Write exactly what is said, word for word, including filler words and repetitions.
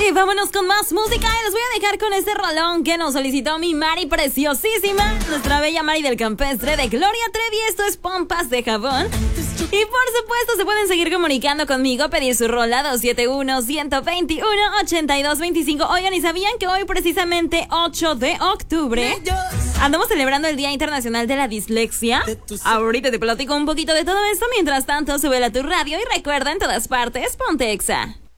Y vámonos con más música. Y les voy a dejar con este rolón que nos solicitó mi Mari preciosísima, nuestra bella Mari del Campestre de Gloria Trevi. Esto es Pompas de Jabón. Y por supuesto se pueden seguir comunicando conmigo, pedir su rola dos siete uno, uno dos uno, ocho dos dos cinco. Oigan, ¿y sabían que hoy precisamente ocho de octubre andamos celebrando el Día Internacional de la Dislexia? Ahorita te platico un poquito de todo esto. Mientras tanto, súbela a tu radio y recuerda, en todas partes, ponte Exa.